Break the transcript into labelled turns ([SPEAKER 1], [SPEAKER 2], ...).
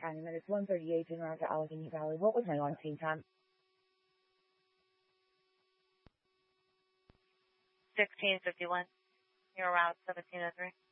[SPEAKER 1] Canyon, and it's 1:38 in around to Allegheny Valley. What was my on-scene time?
[SPEAKER 2] 16:51. You're around 17:03.